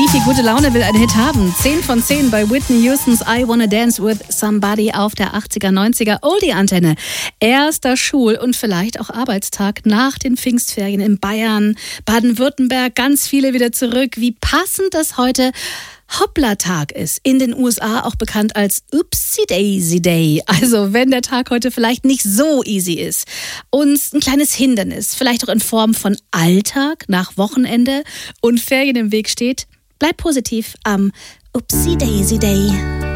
Richtig gute Laune will einen Hit haben. 10 von 10 bei Whitney Houstons I Wanna Dance With Somebody auf der 80er, 90er Oldie-Antenne. Erster Schul- und vielleicht auch Arbeitstag nach den Pfingstferien in Bayern, Baden-Württemberg, ganz viele wieder zurück. Wie passend das heute Hoppla-Tag ist. In den USA auch bekannt als Oopsie-Daisy Day. Also wenn der Tag heute vielleicht nicht so easy ist, uns ein kleines Hindernis, vielleicht auch in Form von Alltag nach Wochenende und Ferien im Weg steht, bleib positiv am Oopsie-Daisy Day.